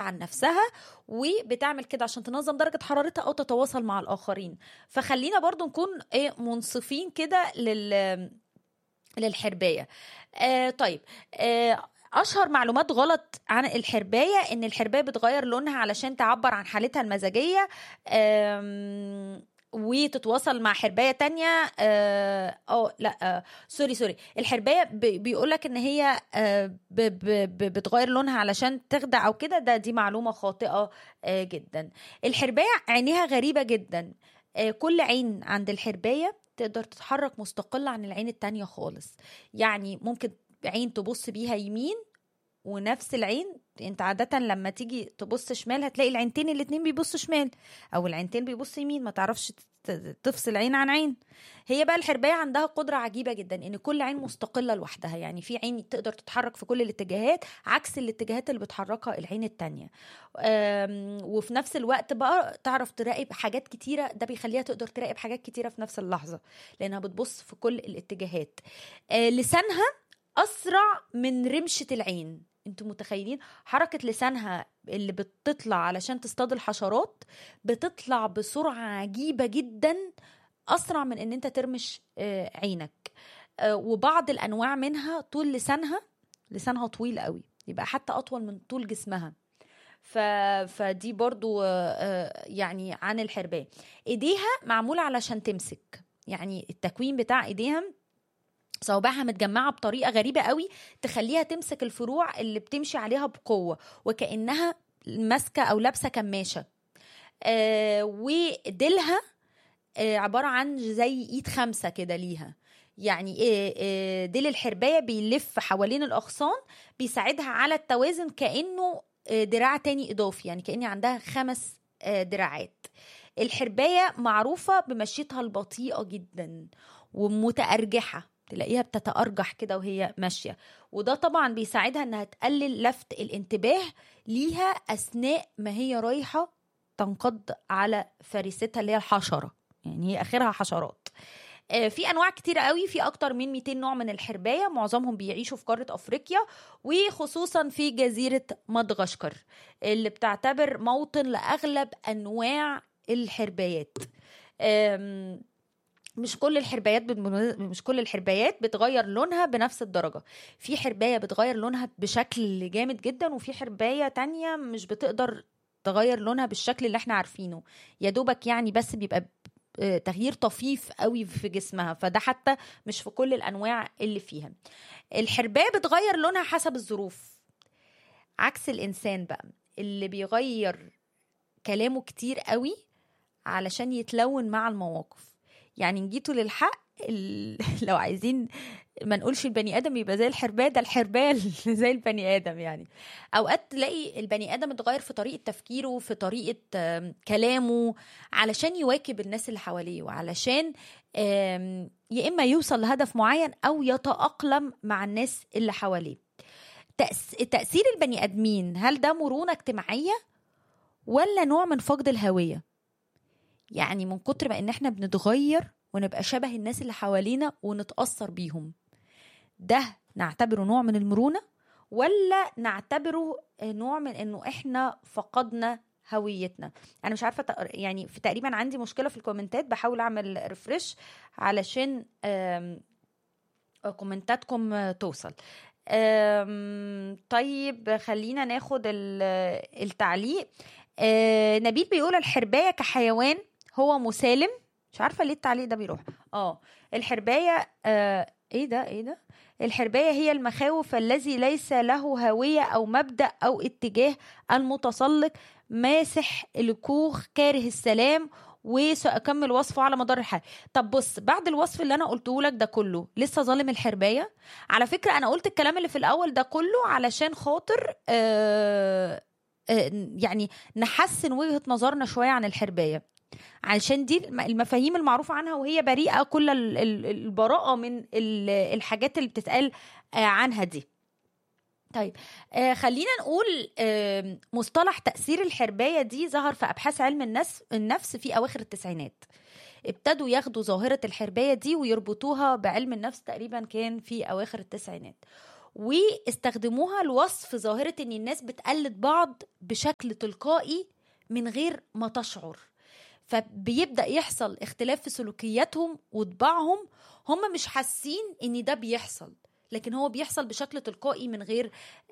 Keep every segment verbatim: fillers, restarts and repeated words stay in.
عن نفسها، وبتعمل كده عشان تنظم درجة حرارتها أو تتواصل مع الآخرين. فخلينا برضو نكون إيه منصفين كده لل للحرباية. آه طيب آه أشهر معلومات غلط عن الحرباية إن الحرباية بتغير لونها علشان تعبر عن حالتها المزاجية وتتواصل مع حرباية تانية. اه أو لا آه سوري سوري الحرباية بيقولك إن هي آه ب ب ب بتغير لونها علشان تخدع أو كده. ده دي معلومة خاطئة آه جدا. الحرباية عينيها غريبة جدا. آه كل عين عند الحرباية تقدر تتحرك مستقلة عن العين التانية خالص. يعني ممكن عين تبص بيها يمين، ونفس العين انت عادة لما تيجي تبص شمال هتلاقي العينتين الاتنين بيبص شمال، او العينتين بيبص يمين، ما تعرفش تفصل عين عن عين. هي بقى الحرباية عندها قدرة عجيبة جدا ان كل عين مستقلة لوحدها. يعني في عين تقدر تتحرك في كل الاتجاهات عكس الاتجاهات اللي بتحركها العين التانية. وفي نفس الوقت بقى تعرف تراقب حاجات كتيرة. ده بيخليها تقدر تراقب حاجات كتيرة في نفس اللحظة لانها بتبص في كل الاتجاهات. لسانها أسرع من رمشة العين. انتوا متخيلين حركة لسانها اللي بتطلع علشان تصطاد الحشرات بتطلع بسرعة عجيبة جدا، أسرع من ان انت ترمش عينك. وبعض الأنواع منها طول لسانها لسانها طويل قوي، يبقى حتى أطول من طول جسمها. ف... فدي برضو يعني عن الحرباية. ايديها معمولة علشان تمسك. يعني التكوين بتاع ايديها صوابعها متجمعة بطريقة غريبة قوي تخليها تمسك الفروع اللي بتمشي عليها بقوة وكأنها ماسكة أو لابسة كماشة. آه وديلها آه عبارة عن زي إيد خمسة كده ليها. يعني آه آه ديل الحرباية بيلف حوالين الأغصان بيساعدها على التوازن كأنه آه دراع تاني إضافي. يعني كأني عندها خمس آه دراعات. الحرباية معروفة بمشيتها البطيئة جدا ومتأرجحة، تلاقيها بتتأرجح كده وهي ماشية. وده طبعا بيساعدها انها تقلل لفت الانتباه ليها اثناء ما هي رايحة تنقض على فريستها اللي هي الحشرة. يعني هي اخرها حشرات. في انواع كتيرة قوي، في اكتر من مئتين نوع من الحرباية. معظمهم بيعيشوا في قارة افريقيا وخصوصا في جزيرة مدغشقر اللي بتعتبر موطن لاغلب انواع الحربايات. مش كل الحربايات مش كل الحربايات بتغير لونها بنفس الدرجة. في حرباية بتغير لونها بشكل جامد جدا، وفي حرباية تانية مش بتقدر تغير لونها بالشكل اللي احنا عارفينه، يا دوبك يعني بس بيبقى تغيير طفيف قوي في جسمها. فده حتى مش في كل الأنواع اللي فيها. الحرباية بتغير لونها حسب الظروف، عكس الإنسان بقى اللي بيغير كلامه كتير قوي علشان يتلون مع المواقف. يعني نجيتوا للحق لو عايزين ما نقولش البني ادم يبقى زي الحرباية، ده الحرباية زي البني ادم. يعني اوقات تلاقي البني ادم اتغير في طريقة تفكيره، في طريقة كلامه علشان يواكب الناس اللي حواليه، وعلشان يا اما يوصل لهدف معين او يتأقلم مع الناس اللي حواليه. تأثير البني ادمين، هل ده مرونة اجتماعية ولا نوع من فقد الهوية؟ يعني من كتر ما ان احنا بنتغير ونبقى شبه الناس اللي حوالينا ونتأثر بيهم، ده نعتبره نوع من المرونة ولا نعتبره نوع من انه احنا فقدنا هويتنا؟ انا مش عارفة. يعني في تقريبا عندي مشكلة في الكومنتات، بحاول اعمل ريفرش علشان كومنتاتكم توصل. طيب خلينا ناخد التعليق. نبيل بيقول الحرباية كحيوان هو مسالم. مش عارفة ليه التعليق ده بيروح. اه الحرباية آه ايه ده ايه ده الحرباية هي المخاوف الذي ليس له هوية او مبدأ او اتجاه، المتسلق ماسح الكوخ كاره السلام، وسأكمل وصفه على مدار الحلقة. طب بص، بعد الوصف اللي انا قلته لك ده كله لسه ظالم الحرباية؟ على فكرة انا قلت الكلام اللي في الاول ده كله علشان خاطر آه يعني نحسن وجهة نظرنا شوية عن الحرباية، علشان دي المفاهيم المعروفة عنها وهي بريئة كل البراءة من الحاجات اللي بتتقال عنها دي. طيب خلينا نقول مصطلح تأثير الحرباية دي ظهر في أبحاث علم النفس النفس في أواخر التسعينات. ابتدوا ياخدوا ظاهرة الحرباية دي ويربطوها بعلم النفس، تقريبا كان في أواخر التسعينات. واستخدموها لوصف ظاهرة ان الناس بتقلد بعض بشكل تلقائي من غير ما تشعر. فبيبدأ يحصل اختلاف في سلوكياتهم وطباعهم، هم مش حاسين ان ده بيحصل، لكن هو بيحصل بشكل تلقائي من غير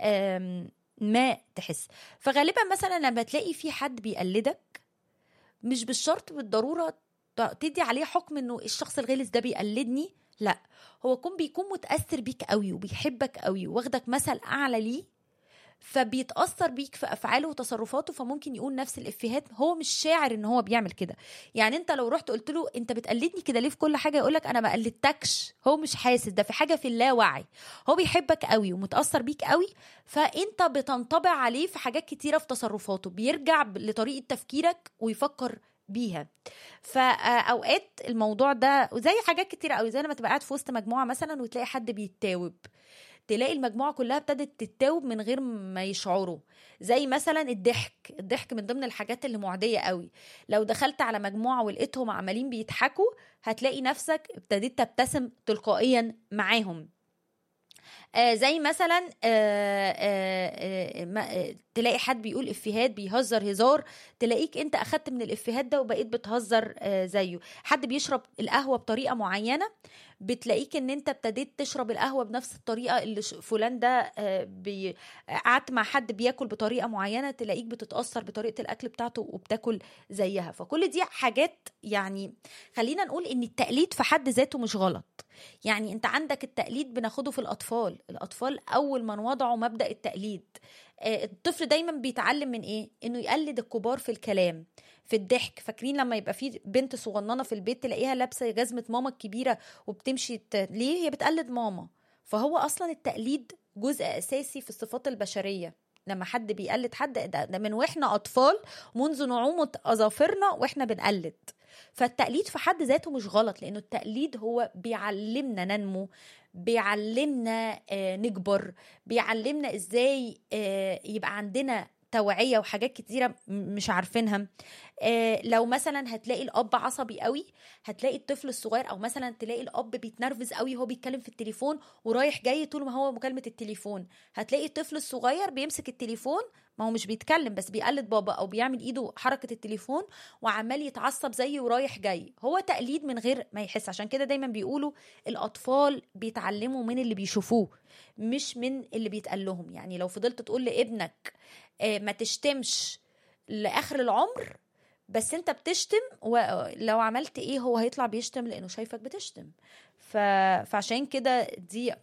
ما تحس. فغالبا مثلا لما تلاقي في حد بيقلدك، مش بالشرط بالضرورة تدي عليه حكم انه الشخص الغلس ده بيقلدني، لا، هو يكون بيكون متأثر بيك قوي وبيحبك قوي واخدك مثل اعلى ليه، فبيتأثر بيك في أفعاله وتصرفاته، فممكن يقول نفس الإفيهات هو مش شاعر إن هو بيعمل كده. يعني أنت لو رحت قلت له أنت بتقلدني كده ليه في كل حاجة، يقولك أنا ما قلدتكش. هو مش حاسس، ده في حاجة في اللاوعي، هو بيحبك قوي ومتأثر بيك قوي، فأنت بتنطبع عليه في حاجات كتيرة في تصرفاته، بيرجع لطريقة تفكيرك ويفكر بيها. فأوقات الموضوع ده زي حاجات كتيرة قوي، زي لما تبقى قاعد في وسط مجموعة مثلا وتلاقي حد بيتاوب، تلاقي المجموعة كلها ابتدت تتاوب من غير ما يشعروا. زي مثلا الضحك الضحك من ضمن الحاجات اللي معدية قوي. لو دخلت على مجموعة ولقيتهم عمالين بيضحكوا، هتلاقي نفسك ابتديت تبتسم تلقائيا معاهم. آه زي مثلا آه آه آه تلاقي حد بيقول افيهات بيهزر هزار، تلاقيك انت اخدت من الافيهات ده وبقيت بتهزر آه زيه. حد بيشرب القهوة بطريقة معينة، بتلاقيك ان انت ابتديت تشرب القهوة بنفس الطريقة اللي فلان ده آه بي... قعدت مع حد بياكل بطريقة معينة، تلاقيك بتتأثر بطريقة الاكل بتاعته وبتاكل زيها. فكل دي حاجات، يعني خلينا نقول ان التقليد في حد ذاته مش غلط. يعني انت عندك التقليد بناخده في الاطفال الاطفال اول ما وضعوا مبدأ التقليد، الطفل دايما بيتعلم من ايه؟ انه يقلد الكبار في الكلام، في الضحك. فاكرين لما يبقى في بنت صغننه في البيت تلاقيها لابسه جزمه ماما الكبيره وبتمشي ت... ليه؟ هي بتقلد ماما. فهو اصلا التقليد جزء اساسي في الصفات البشريه. لما حد بيقلد حد، ده, ده من واحنا اطفال، منذ نعومه اظافرنا واحنا بنقلد. فالتقليد في حد ذاته مش غلط، لانه التقليد هو بيعلمنا ننمو، بيعلمنا آه نكبر، بيعلمنا ازاي آه يبقى عندنا توعية وحاجات كتيرة مش عارفينها. آه لو مثلا هتلاقي الأب عصبي قوي، هتلاقي الطفل الصغير، أو مثلا تلاقي الأب بيتنرفز قوي هو بيتكلم في التليفون ورايح جاي طول ما هو مكالمة التليفون، هتلاقي الطفل الصغير بيمسك التليفون، ما هو مش بيتكلم بس بيقلد بابا أو بيعمل إيده حركة التليفون وعمال يتعصب زيه ورايح جاي. هو تقليد من غير ما يحس. عشان كده دايما بيقولوا الأطفال بيتعلموا من اللي بيشوفوه مش من اللي بيتقال لهم. يعني لو فضلت تقول لابنك ما تشتمش لآخر العمر، بس انت بتشتم، ولو عملت ايه هو هيطلع بيشتم لانه شايفك بتشتم. ف... فعشان كده دي،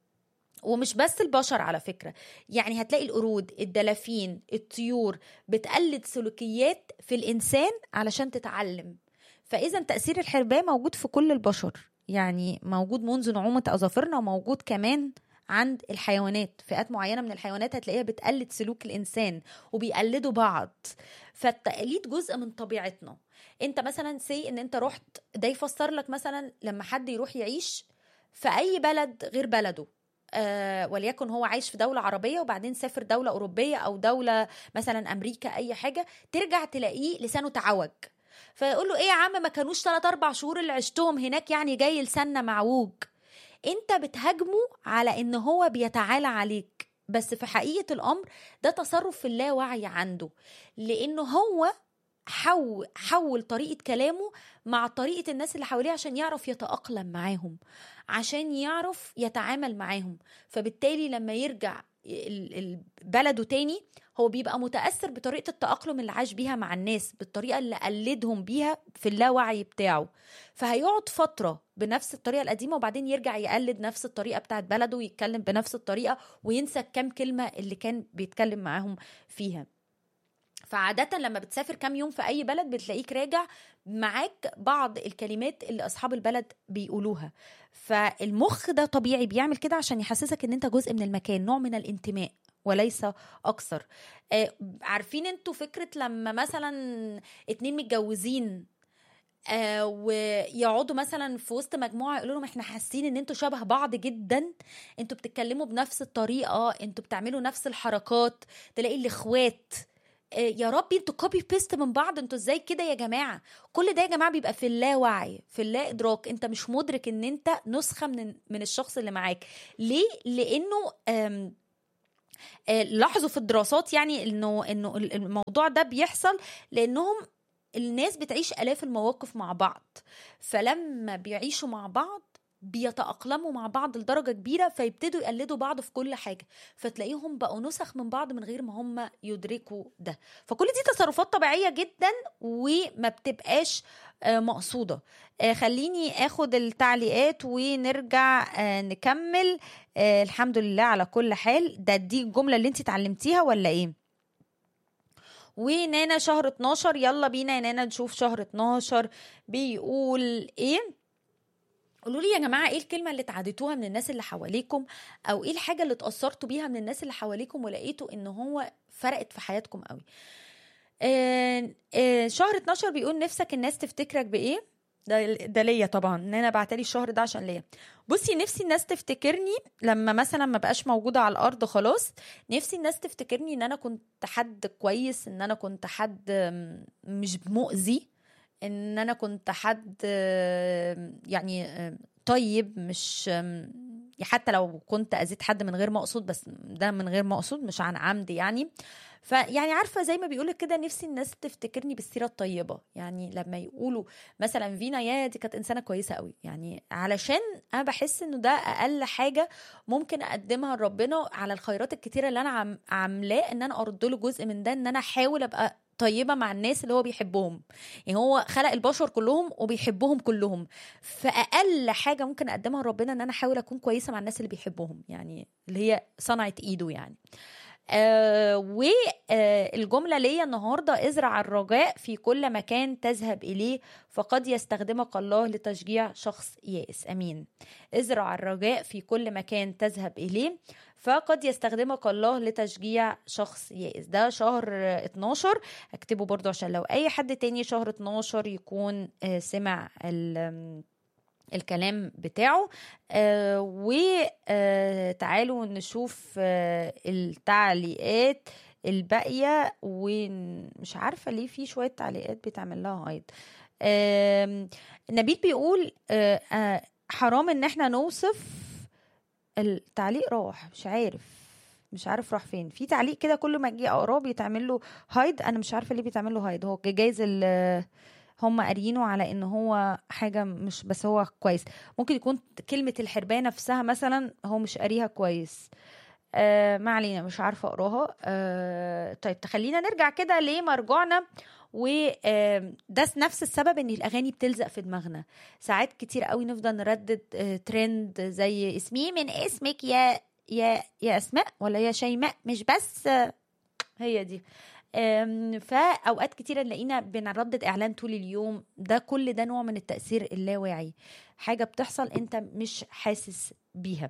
ومش بس البشر على فكرة، يعني هتلاقي القرود، الدلافين، الطيور بتقلد سلوكيات في الإنسان علشان تتعلم. فإذا تأثير الحرباية موجود في كل البشر، يعني موجود منذ نعومة أظافرنا، وموجود كمان عند الحيوانات. فئات معينة من الحيوانات هتلاقيها بتقلد سلوك الإنسان وبيقلدوا بعض. فالتقليد جزء من طبيعتنا. انت مثلا سي ان انت رحت، ده يفسر لك مثلا لما حد يروح يعيش في أي بلد غير بلده، آه وليكن هو عايش في دولة عربية وبعدين سافر دولة أوروبية أو دولة مثلا أمريكا، أي حاجة، ترجع تلاقيه لسانه تعوج. فيقول له ايه يا عم، ما كانوش ثلاثة أربع شهور اللي عشتهم هناك يعني جاي لساننا معوج؟ انت بتهاجمه على ان هو بيتعالى عليك، بس في حقيقة الامر ده تصرف في اللاوعي عنده، لانه هو حول حول طريقة كلامه مع طريقة الناس اللي حواليه عشان يعرف يتأقلم معاهم، عشان يعرف يتعامل معاهم. فبالتالي لما يرجع بلده تاني هو بيبقى متأثر بطريقة التأقلم اللي عاش بيها مع الناس، بالطريقة اللي قلدهم بيها في اللاوعي بتاعه. فهيقعد فترة بنفس الطريقة القديمة وبعدين يرجع يقلد نفس الطريقة بتاعت بلده ويتكلم بنفس الطريقة وينسى كام كلمة اللي كان بيتكلم معاهم فيها. فعادة لما بتسافر كام يوم في أي بلد بتلاقيك راجع معاك بعض الكلمات اللي أصحاب البلد بيقولوها. فالمخ ده طبيعي بيعمل كده عشان يحسسك ان انت جزء من المكان، نوع من الانتماء وليس أكثر. آه عارفين انتوا فكرة لما مثلا اتنين متجوزين آه ويقعدوا مثلا في وسط مجموعة يقولوا لهم احنا حاسين ان انتوا شبه بعض جدا، انتوا بتتكلموا بنفس الطريقة، انتوا بتعملوا نفس الحركات. تلاقي الاخوات يا ربي انتوا كوبي بيست من بعض، انتوا ازاي كده يا جماعه؟ كل ده يا جماعه بيبقى في اللاوعي، في اللا ادراك، انت مش مدرك ان انت نسخه من من الشخص اللي معاك. ليه؟ لانه آم آه، لاحظوا في الدراسات يعني انه انه الموضوع ده بيحصل لانهم الناس بتعيش آلاف المواقف مع بعض، فلما بيعيشوا مع بعض بيتأقلموا مع بعض لدرجة كبيرة، فيبتدوا يقلدوا بعض في كل حاجة، فتلاقيهم بقوا نسخ من بعض من غير ما هم يدركوا ده. فكل دي تصرفات طبيعية جدا وما بتبقاش آه، مقصودة. آه، خليني اخد التعليقات ونرجع آه، نكمل. آه، الحمد لله على كل حال. ده دي الجملة اللي انت اتعلمتيها ولا ايه؟ ونانا شهر اتناشر، يلا بينا يا نانا نشوف شهر اتناشر بيقول ايه. قولوا لي يا جماعة ايه الكلمة اللي اتعدتوها من الناس اللي حواليكم، او ايه الحاجة اللي اتأثرتوا بيها من الناس اللي حواليكم ولقيتوا ان هو فرقت في حياتكم قوي. آه آه شهر اتناشر بيقول نفسك الناس تفتكرك بايه. ده ده ليا طبعا، ان انا بعتلي الشهر ده عشان ليا. بصي، نفسي الناس تفتكرني لما مثلا ما بقاش موجودة على الارض خلاص، نفسي الناس تفتكرني ان انا كنت حد كويس، ان انا كنت حد م- مش مؤذي، ان انا كنت حد آه، يعني آه، طيب، مش آم، حتى لو كنت اذيت حد من غير ما اقصد، بس ده من غير ما اقصد مش عن عمد يعني. فيعني عارفه زي ما بيقولوا كده، نفسي الناس تفتكرني بالسيره الطيبه، يعني لما يقولوا مثلا فينا يا دي كانت انسانه كويسه قوي، يعني علشان انا بحس انه ده اقل حاجه ممكن اقدمها لربنا على الخيرات الكتيره اللي انا عم عاملاه، ان انا ارد له جزء من ده، ان انا احاول ابقى طيبه مع الناس اللي هو بيحبهم. يعني هو خلق البشر كلهم وبيحبهم كلهم، فاقل حاجه ممكن اقدمها لربنا ان انا احاول اكون كويسه مع الناس اللي بيحبهم، يعني اللي هي صنعت ايده يعني. آه والجملة ليا النهاردة: ازرع الرجاء في كل مكان تذهب إليه، فقد يستخدمك الله لتشجيع شخص يائس. أمين. ازرع الرجاء في كل مكان تذهب إليه، فقد يستخدمك الله لتشجيع شخص يائس. ده شهر آه، اتناشر. اكتبه برضو عشان لو أي حد تاني شهر اتناشر يكون آه، سمع ال الكلام بتاعه. آه وتعالوا نشوف آه التعليقات الباقية، ومش عارفة ليه في شوية تعليقات بتعمل لها هايد. آه نبيل بيقول آه آه حرام ان احنا نوصف. التعليق راح، مش عارف مش عارف راح فين. في تعليق كده كل ما اجي اقراه بيتعمل له هايد، انا مش عارفه ليه بيتعمل له هايد. هو جايز ال هم قاريينه على ان هو حاجه مش، بس هو كويس. ممكن يكون كلمه الحربايه نفسها مثلا هو مش قاريها كويس. آه ما علينا، مش عارفه اقراها. آه طيب تخلينا نرجع كده لمرجعنا. وده نفس السبب ان الاغاني بتلزق في دماغنا. ساعات كتير قوي نفضل نردد آه ترند زي اسمي من اسمك يا يا يا اسماء، ولا يا شيماء، مش بس آه، هي دي. أم، فاوقات كتيره نلاقينا بنردد اعلان طول اليوم. ده كل ده نوع من التاثير اللاواعي، حاجه بتحصل انت مش حاسس بيها.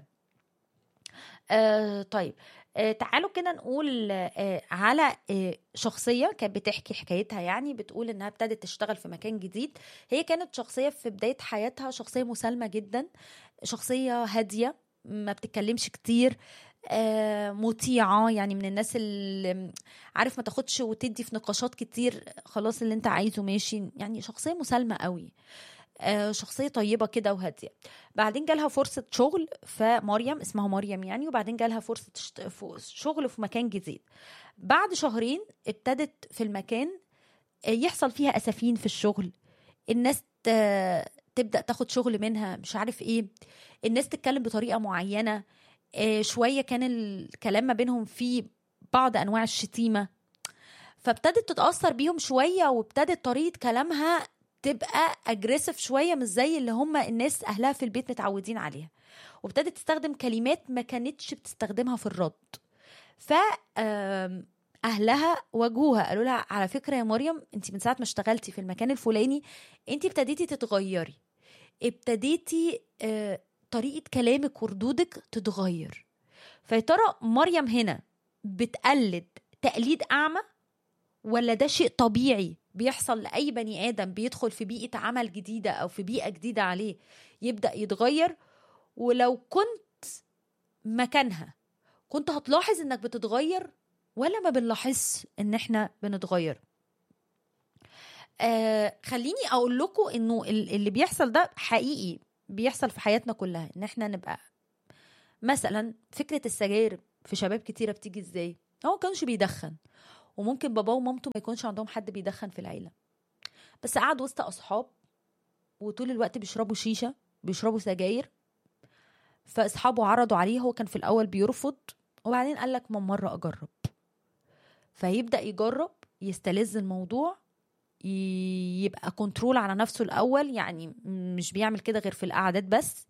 آه طيب. آه تعالوا كده نقول آه على آه شخصية كانت بتحكي حكايتها، يعني بتقول انها ابتدت تشتغل في مكان جديد. هي كانت شخصية في بداية حياتها شخصية مسالمة جدا، شخصية هادية ما بتتكلمش كتير، آه مطيعة، يعني من الناس اللي عارف ما تاخدش وتدي في نقاشات كتير، خلاص اللي انت عايزه ماشي، يعني شخصية مسالمة قوي. آه، شخصية طيبة كده وهادية. بعدين جالها فرصة شغل، فمريم اسمها مريم يعني، وبعدين جالها فرصة شت- ف- شغل في مكان جديد. بعد شهرين ابتدت في المكان آه، يحصل فيها أسفين في الشغل. الناس ت- تبدأ تاخد شغل منها، مش عارف ايه، الناس تتكلم بطريقة معينة. آه، شوية كان الكلام ما بينهم فيه بعض أنواع الشتيمة، فابتدت تتأثر بيهم شوية، وابتدت طريقة كلامها تبقى اجريسيف شوية، مش زي اللي هم الناس أهلها في البيت متعودين عليها، وابتدت تستخدم كلمات ما كانتش بتستخدمها في الرد. ف آم، أهلها واجهوها، قالوا لها على فكرة يا مريم، انت من ساعة ما اشتغلتي في المكان الفلاني انت ابتديتي تتغيري، ابتديتي آه، طريقة كلامك وردودك تتغير. فيا ترى مريم هنا بتقلد تقليد أعمى، ولا ده شيء طبيعي بيحصل لأي بني آدم بيدخل في بيئة عمل جديدة أو في بيئة جديدة عليه يبدأ يتغير؟ ولو كنت مكانها كنت هتلاحظ إنك بتتغير ولا ما بنلاحظ ان احنا بنتغير. آه خليني اقول لكم انه اللي بيحصل ده حقيقي بيحصل في حياتنا كلها، ان احنا نبقى مثلا فكرة السجاير في شباب كتيرة بتيجي ازاي؟ هو كانش بيدخن، وممكن باباه ومامته ما يكونش عندهم حد بيدخن في العيلة، بس قعد وسط اصحاب وطول الوقت بيشربوا شيشة، بيشربوا سجاير، فاصحابه عرضوا عليه، هو كان في الاول بيرفض، وبعدين قال لك ما مرة اجرب، فيبدأ يجرب، يستلذ الموضوع، يبقى كنترول على نفسه الأول، يعني مش بيعمل كده غير في القعدات بس.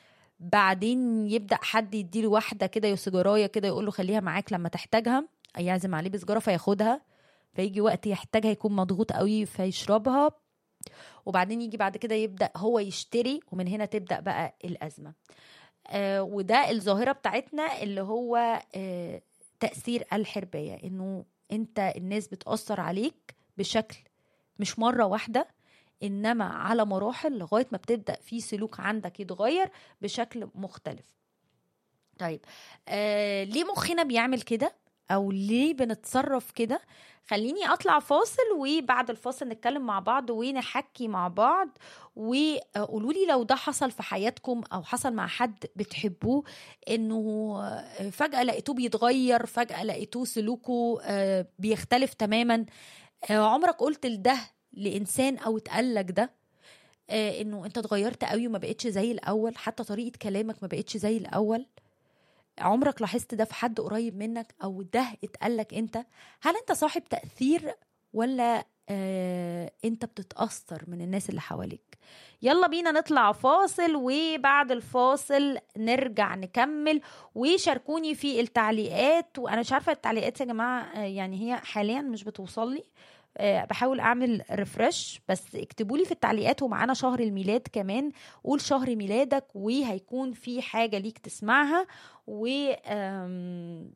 بعدين يبدأ حد يديله واحدة كده سيجارية كده، يقوله خليها معاك لما تحتاجها، يعزم عليه بسجارة فياخدها، فيجي وقت يحتاجها يكون مضغوط قوي فيشربها، وبعدين يجي بعد كده يبدأ هو يشتري، ومن هنا تبدأ بقى الأزمة. آه وده الظاهرة بتاعتنا اللي هو آه تأثير الحربية، إنه أنت الناس بتأثر عليك بشكل مش مرة واحدة، إنما على مراحل لغاية ما بتبدأ في سلوك عندك يتغير بشكل مختلف. طيب آه ليه مخنا بيعمل كده أو ليه بنتصرف كده؟ خليني أطلع فاصل، وبعد الفاصل نتكلم مع بعض ونحكي مع بعض، وقولوا لي لو ده حصل في حياتكم أو حصل مع حد بتحبوه، إنه فجأة لقيتوه بيتغير، فجأة لقيتوه سلوكه آه بيختلف تماما. آه عمرك قلت لده لإنسان أو اتقالك ده آه إنه أنت اتغيرت قوي وما بقتش زي الأول، حتى طريقة كلامك ما بقتش زي الأول؟ عمرك لاحظت ده في حد قريب منك أو ده اتقالك أنت؟ هل أنت صاحب تأثير ولا آه أنت بتتأثر من الناس اللي حواليك؟ يلا بينا نطلع فاصل، وبعد الفاصل نرجع نكمل، وشاركوني في التعليقات. وأنا مش عارفة التعليقات يا جماعة آه يعني هي حاليا مش بتوصل لي، أه بحاول اعمل ريفرش، بس اكتبوا لي في التعليقات. ومعانا شهر الميلاد كمان، قول شهر ميلادك وهيكون في حاجة ليك تسمعها، و آه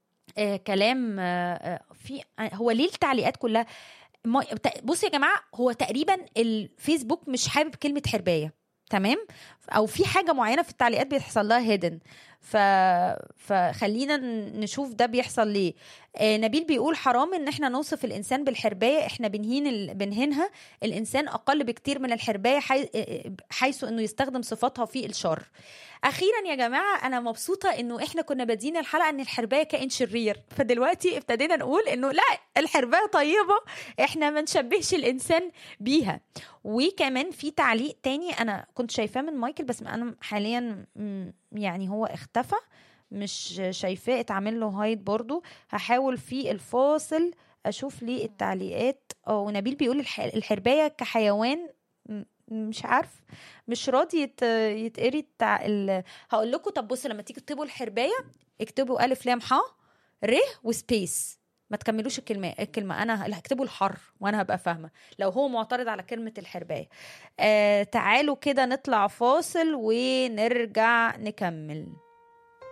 كلام آه في هو ليه التعليقات كلها. بصوا يا جماعة، هو تقريبا الفيسبوك مش حابب كلمة حرباية، تمام؟ او في حاجة معينة في التعليقات بيحصل لها هيدن، ف... فخلينا نشوف ده بيحصل ليه. آه نبيل بيقول حرام ان احنا نوصف الانسان بالحرباية، احنا بنهين ال... بنهينها. الانسان اقل بكتير من الحرباية، حي... حيث انه يستخدم صفاتها في الشر. اخيرا يا جماعة انا مبسوطة انه احنا كنا بادين الحلقة ان الحرباية كائن شرير، فدلوقتي ابتدينا نقول انه لا، الحرباية طيبة، احنا ما نشبهش الانسان بيها. وكمان في تعليق تاني انا كنت شايفاه من مايكل، بس انا حاليا يعني هو اختفى، مش شايفاه، اتعمل له هايد برضو. هحاول في الفاصل اشوف ليه التعليقات. اه نبيل بيقول الحرباية كحيوان مش عارف، مش راضي يت... يتقري التع... ال... هقول لكم. طب بصوا، لما تيجي تكتبوا الحرباية اكتبوا ألف لام ح ر وسبيس، ما تكملوش الكلمة الكلمة أنا هكتبوا الحر وأنا هبقى فاهمة لو هو معترض على كلمة الحرباية. آه تعالوا كده نطلع فاصل ونرجع نكمل.